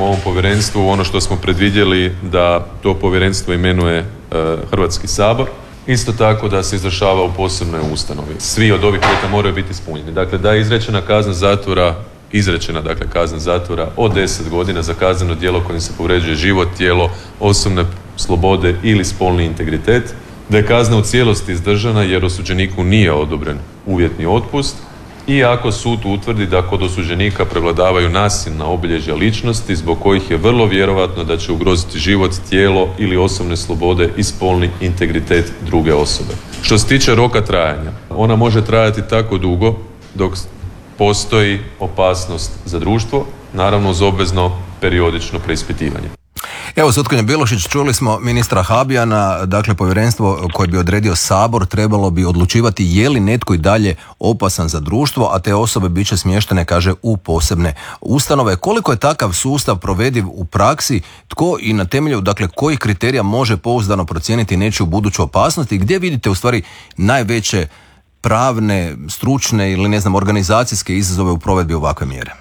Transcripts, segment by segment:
u ovom povjerenstvu ono što smo predvidjeli da to povjerenstvo imenuje Hrvatski sabor. Isto tako da se izvršava u posebnoj ustanovi. Svi od ovih uvjeta moraju biti ispunjeni. Dakle, da je izrečena kazna zatvora od 10 godina za kazneno djelo kojim se povređuje život, tijelo, osobne slobode ili spolni integritet, da je kazna u cijelosti izdržana jer osuđeniku nije odobren uvjetni otpust i ako sud utvrdi da kod osuđenika prevladavaju nasilna obilježja ličnosti zbog kojih je vrlo vjerojatno da će ugroziti život, tijelo ili osobne slobode i spolni integritet druge osobe. Što se tiče roka trajanja, ona može trajati tako dugo dok postoji opasnost za društvo, naravno uz obvezno periodično preispitivanje. Evo, sutkinja Bilošić, čuli smo ministra Habijana, dakle povjerenstvo koje bi odredio Sabor trebalo bi odlučivati je li netko i dalje opasan za društvo, a te osobe bit će smještene, kaže, u posebne ustanove. Koliko je takav sustav provediv u praksi, tko i na temelju, dakle, kojih kriterija može pouzdano procijeniti nečiju buduću opasnost i gdje vidite u stvari najveće pravne, stručne ili organizacijske izazove u provedbi ovakve mjere?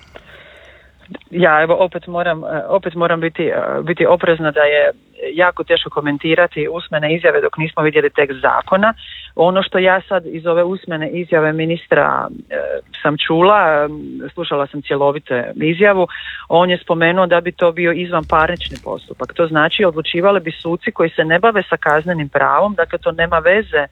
Ja evo opet moram biti oprezna da je jako teško komentirati usmene izjave dok nismo vidjeli tekst zakona. Ono što ja sad iz ove usmene izjave ministra sam čula, slušala sam cjelovite izjavu, on je spomenuo da bi to bio izvanparnični postupak. To znači odlučivali bi suci koji se ne bave sa kaznenim pravom, dakle to nema veze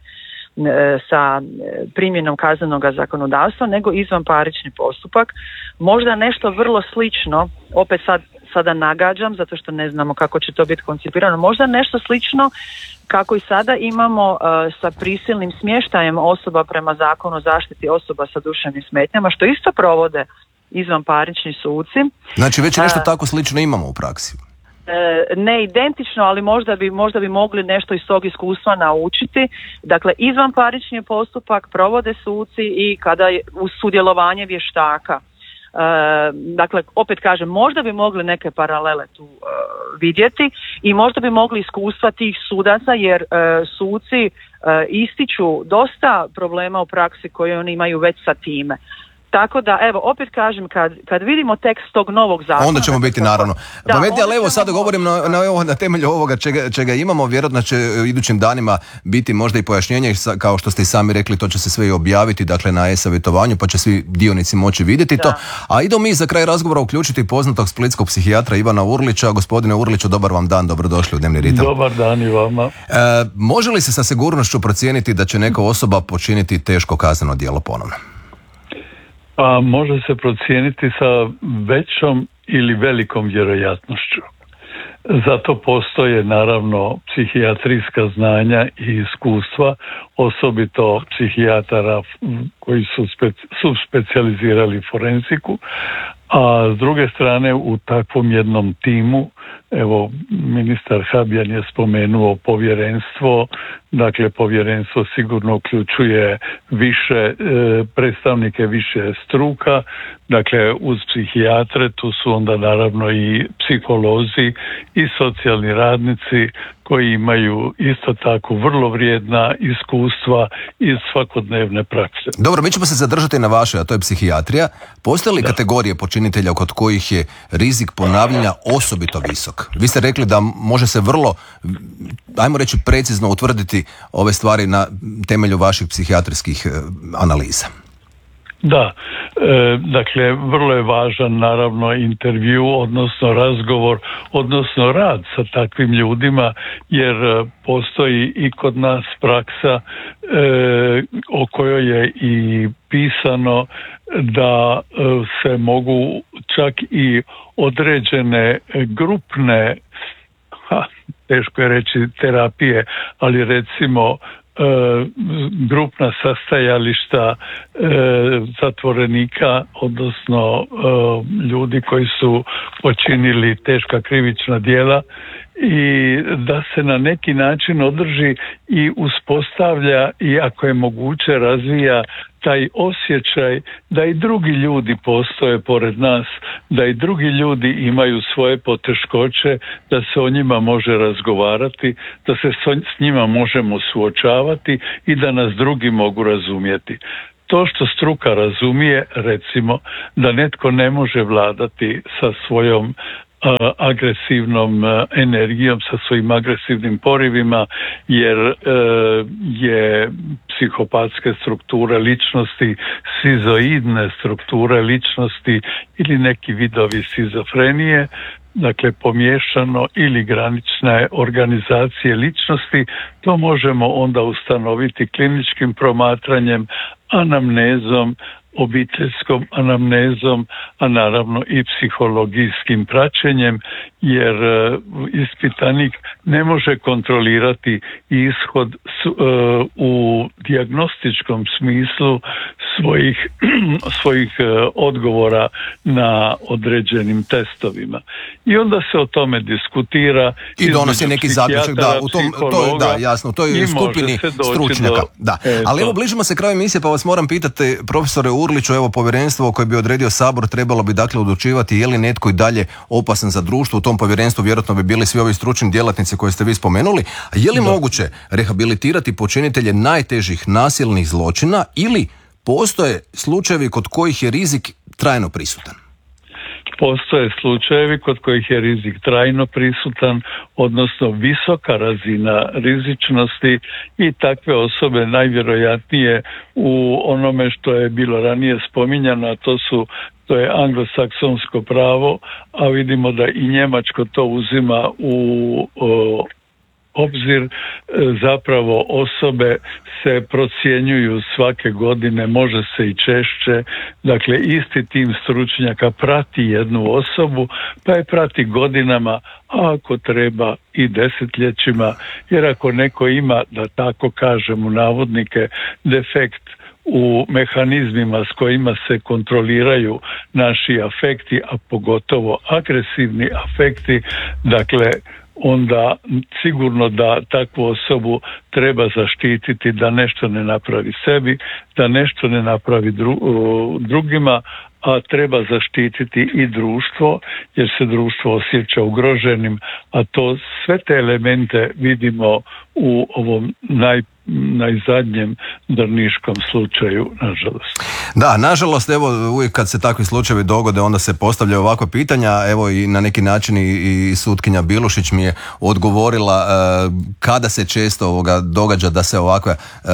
sa primjenom kaznenog zakonodavstva, nego izvanparnični postupak. Možda nešto vrlo slično, opet sada nagađam zato što ne znamo kako će to biti koncipirano, možda nešto slično kako i sada imamo sa prisilnim smještajem osoba prema Zakonu o zaštiti osoba sa duševnim smetnjama, što isto provode izvanparnični suci. Znači već nešto tako slično imamo u praksi. Ne identično, ali možda bi mogli nešto iz tog iskustva naučiti. Dakle, izvanparnični postupak provode suci i kada je uz sudjelovanje vještaka. Dakle, opet kažem, možda bi mogli neke paralele tu vidjeti i možda bi mogli iskustva tih sudaca jer suci ističu dosta problema u praksi koje oni imaju već sa time. Tako da, evo, opet kažem, kad vidimo tekst tog novog zakona... Onda ćemo biti, naravno. Pametnije, ali evo, sada govorim na temelju ovoga čega imamo, vjerojatno će idućim danima biti možda i pojašnjenje, kao što ste i sami rekli, to će se sve i objaviti, dakle, na e-savjetovanju, pa će svi dionici moći vidjeti to. A idemo mi za kraj razgovora uključiti poznatog splitskog psihijatra Ivana Urlića. Gospodine Urliću, dobar vam dan, dobrodošli u Dnevni ritam. Dobar dan i vama. Može li se sa sigurnošću procijeniti da će neka osoba počiniti teško kazneno djelo ponovno? A može se procijeniti sa većom ili velikom vjerojatnošću. Zato postoje naravno psihijatrijska znanja i iskustva, osobito psihijatara koji su specijalizirali forenziku, a s druge strane u takvom jednom timu, evo ministar Habijan je spomenuo povjerenstvo, dakle povjerenstvo sigurno uključuje više predstavnike više struka, dakle uz psihijatre tu su onda naravno i psiholozi i socijalni radnici koji imaju isto tako vrlo vrijedna iskustva iz svakodnevne prakse. Dobro, mi ćemo se zadržati na vašoj, a to je psihijatrija. Postoje li kategorije počinitelja kod kojih je rizik ponavljanja osobito visok? Vi ste rekli da može se vrlo, ajmo reći, precizno utvrditi ove stvari na temelju vaših psihijatrijskih analiza. Da, dakle vrlo je važan naravno intervju, odnosno razgovor, odnosno rad sa takvim ljudima, jer postoji i kod nas praksa o kojoj je i pisano da se mogu čak i određene grupne, teško je reći terapije, ali recimo grupna sastajališta zatvorenika, odnosno ljudi koji su počinili teška krivična djela, i da se na neki način održi i uspostavlja i ako je moguće razvija taj osjećaj da i drugi ljudi postoje pored nas, da i drugi ljudi imaju svoje poteškoće, da se o njima može razgovarati, da se s njima možemo suočavati i da nas drugi mogu razumjeti. To što struka razumije, recimo, da netko ne može vladati sa svojom agresivnom energijom, sa svojim agresivnim porivima, jer je psihopatske strukture ličnosti, šizoidne strukture ličnosti ili neki vidovi šizofrenije, dakle pomiješano ili granične organizacije ličnosti. To možemo onda ustanoviti kliničkim promatranjem, anamnezom, obiteljskom anamnezom, a naravno i psihologijskim praćenjem, jer ispitanik ne može kontrolirati ishod u dijagnostičkom smislu svojih odgovora na određenim testovima. I onda se o tome diskutira i donosi neki zaključak, jasno, to je skupini stručnjaka. Ali evo, bližimo se kraju emisije, pa vas moram pitati, profesore Urliću, evo, povjerenstvo koje bi odredio Sabor trebalo bi dakle odlučivati je li netko i dalje opasan za društvo. U tom povjerenstvu vjerojatno bi bili svi ovi stručni djelatnici koje ste vi spomenuli. A je li moguće rehabilitirati počinitelje najtežih nasilnih zločina ili postoje slučajevi kod kojih je rizik trajno prisutan? Postoje slučajevi kod kojih je rizik trajno prisutan, odnosno visoka razina rizičnosti, i takve osobe najvjerojatnije u onome što je bilo ranije spominjano, a to je anglosaksonsko pravo, a vidimo da i njemačko to uzima u obzir. Zapravo osobe se procjenjuju svake godine, može se i češće, dakle isti tim stručnjaka prati jednu osobu, pa je prati godinama, a ako treba i desetljećima, jer ako neko ima, da tako kažem u navodnike, defekt u mehanizmima s kojima se kontroliraju naši afekti, a pogotovo agresivni afekti, dakle onda sigurno da takvu osobu treba zaštititi da nešto ne napravi sebi, da nešto ne napravi drugima, a treba zaštititi i društvo, jer se društvo osjeća ugroženim, a to sve te elemente vidimo u ovom najzadnjem drniškom slučaju, nažalost. Da, nažalost, evo, uvijek kad se takvi slučajevi dogode, onda se postavljaju ovakva pitanja. Evo, i na neki način i sutkinja Bilušić mi je odgovorila kada se često događa da se ovakve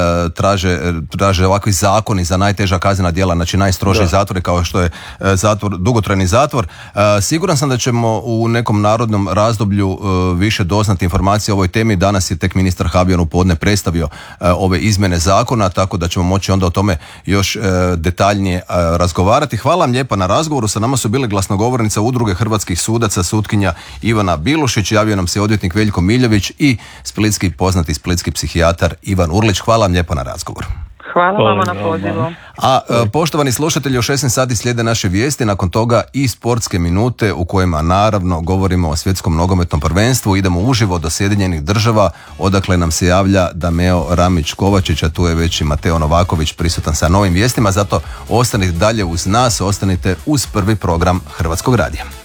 traže ovakvi zakoni za najteža kaznena djela, znači najstrožiji zatvori kao što je dugotrajni zatvor. Siguran sam da ćemo u nekom narodnom razdoblju više doznati informacije o ovoj temi. Danas je tek ministar Habijan u podne predstavio ove izmjene zakona, tako da ćemo moći onda o tome još detaljnije razgovarati. Hvala vam lijepa na razgovoru. Sa nama su bili glasnogovornica Udruge hrvatskih sudaca, sutkinja Ivana Bilušić, javio nam se odvjetnik Veljko Miljević i poznati splitski psihijatar Ivan Urlić. Hvala vam lijepo na razgovoru. Hvala vama na pozivu. A poštovani slušatelji, u 16 sati slijede naše vijesti, nakon toga i sportske minute u kojima naravno govorimo o svjetskom nogometnom prvenstvu. Idemo uživo do Sjedinjenih Država, odakle nam se javlja Dameo Ramić-Kovačić, a tu je već i Mateo Novaković prisutan sa novim vijestima, zato ostanite dalje uz nas, ostanite uz prvi program Hrvatskog radija.